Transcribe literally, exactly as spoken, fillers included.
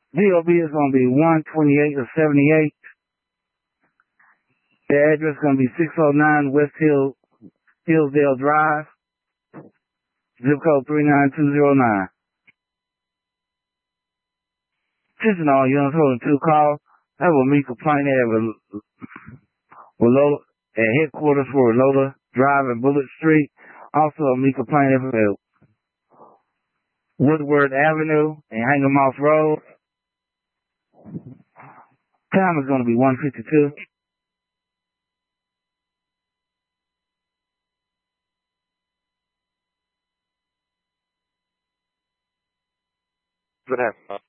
D O B is going to be one twenty-eight of seventy-eight. The address is going to be six oh nine West Hill, Hillsdale Drive, zip code three nine two zero nine. Attention all units holding two calls. Have a me complaint at Lola, at headquarters for Lola Drive and Bullet Street. Also a me complaint at Woodward Avenue and Hangermouse Road. Time is going to be one fifty-two. What happened?